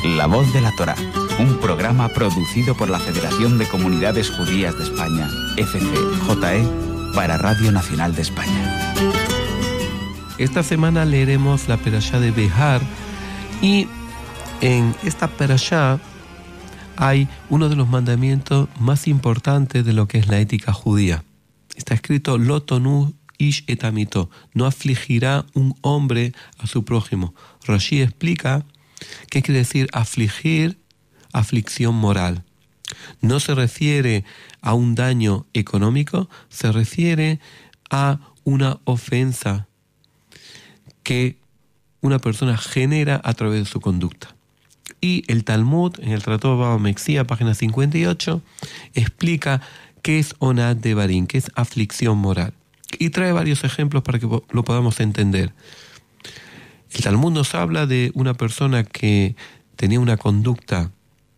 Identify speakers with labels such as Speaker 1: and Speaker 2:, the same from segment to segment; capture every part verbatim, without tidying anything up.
Speaker 1: La Voz de la Torá, un programa producido por la Federación de Comunidades Judías de España, F C J E, para Radio Nacional de España.
Speaker 2: Esta semana leeremos la Perashá de Behar y en esta Perashá hay uno de los mandamientos más importantes de lo que es la ética judía. Está escrito Lo tonu ish et amito, no afligirá un hombre a su prójimo. Rashi explica qué quiere decir afligir, aflicción moral. No se refiere a un daño económico, se refiere a una ofensa que una persona genera a través de su conducta. Y el Talmud, en el Tratado Baba Mexia, página cincuenta y ocho, explica qué es Onat Devarim, qué es aflicción moral. Y trae varios ejemplos para que lo podamos entender. El Talmud nos habla de una persona que tenía una conducta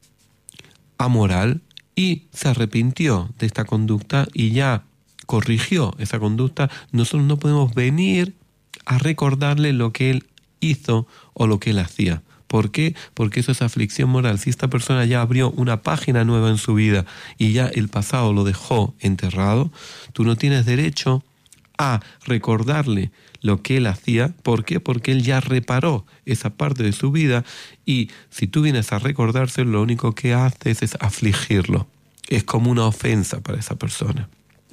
Speaker 2: amoral y se arrepintió de esta conducta y ya corrigió esa conducta. Nosotros no podemos venir a recordarle lo que él hizo o lo que él hacía. ¿Por qué? Porque eso es aflicción moral. Si esta persona ya abrió una página nueva en su vida y ya el pasado lo dejó enterrado, tú no tienes derecho a recordarle lo que él hacía. ¿Por qué? Porque él ya reparó esa parte de su vida y si tú vienes a recordárselo, lo único que haces es afligirlo. Es como una ofensa para esa persona.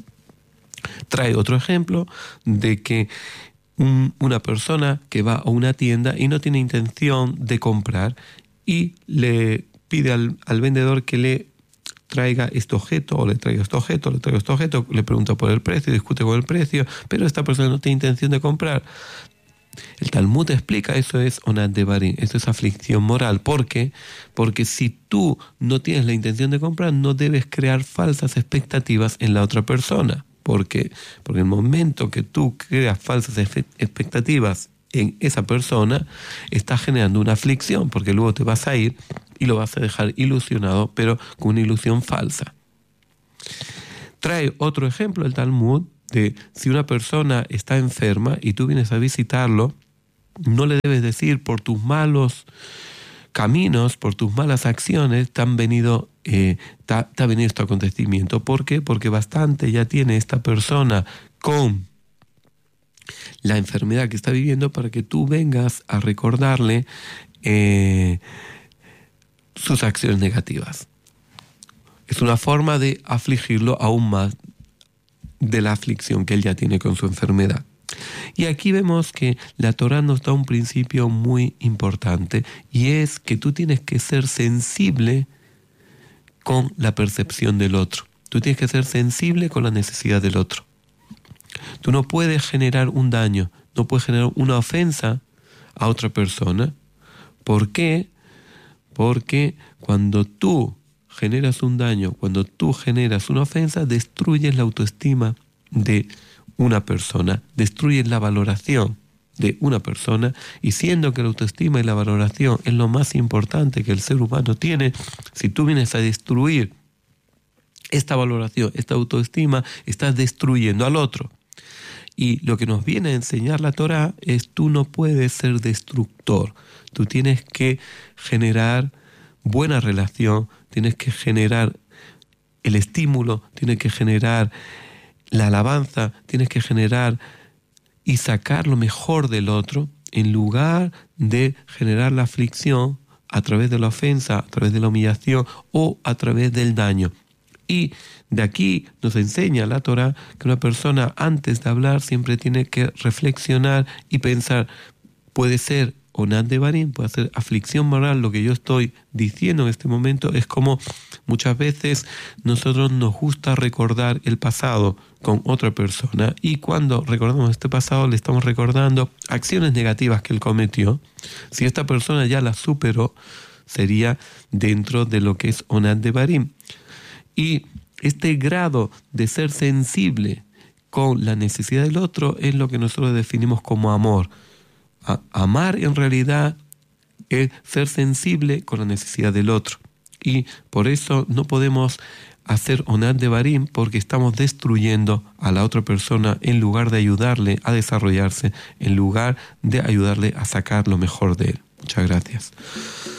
Speaker 2: Trae otro ejemplo de que un, una persona que va a una tienda y no tiene intención de comprar y le pide al, al vendedor que le traiga este objeto, o le traiga este objeto, le traiga este objeto, le pregunta por el precio, discute con el precio, pero esta persona no tiene intención de comprar. El Talmud explica, eso es Onat Devarim, eso es aflicción moral. ¿Por qué? Porque si tú no tienes la intención de comprar, no debes crear falsas expectativas en la otra persona. ¿Por qué? Porque en el momento que tú creas falsas expectativas en esa persona, estás generando una aflicción, porque luego te vas a ir y lo vas a dejar ilusionado, pero con una ilusión falsa. Trae otro ejemplo el Talmud de si una persona está enferma y tú vienes a visitarlo, no le debes decir por tus malos caminos, por tus malas acciones, te han venido, eh, te, te ha venido este acontecimiento. ¿Por qué? Porque bastante ya tiene esta persona con la enfermedad que está viviendo para que tú vengas a recordarle eh, sus acciones negativas. Es una forma de afligirlo aún más de la aflicción que él ya tiene con su enfermedad. Y aquí vemos que la Torá nos da un principio muy importante y es que tú tienes que ser sensible con la percepción del otro. Tú tienes que ser sensible con la necesidad del otro. Tú no puedes generar un daño, no puedes generar una ofensa a otra persona. ¿Por qué? Porque cuando tú generas un daño, cuando tú generas una ofensa, destruyes la autoestima de una persona, destruyes la valoración de una persona, y siendo que la autoestima y la valoración es lo más importante que el ser humano tiene, si tú vienes a destruir esta valoración, esta autoestima, estás destruyendo al otro. Y lo que nos viene a enseñar la Torá es tú no puedes ser destructor. Tú tienes que generar buena relación, tienes que generar el estímulo, tienes que generar la alabanza, tienes que generar y sacar lo mejor del otro en lugar de generar la aflicción a través de la ofensa, a través de la humillación o a través del daño. Y de aquí nos enseña la Torá que una persona antes de hablar siempre tiene que reflexionar y pensar, puede ser Onat Devarim, puede ser aflicción moral, lo que yo estoy diciendo en este momento. Es como muchas veces nosotros nos gusta recordar el pasado con otra persona y cuando recordamos este pasado le estamos recordando acciones negativas que él cometió. Si esta persona ya la superó, sería dentro de lo que es Onat Devarim. Y este grado de ser sensible con la necesidad del otro es lo que nosotros definimos como amor. A- amar en realidad es ser sensible con la necesidad del otro. Y por eso no podemos hacer Onat Devarim porque estamos destruyendo a la otra persona en lugar de ayudarle a desarrollarse, en lugar de ayudarle a sacar lo mejor de él. Muchas gracias.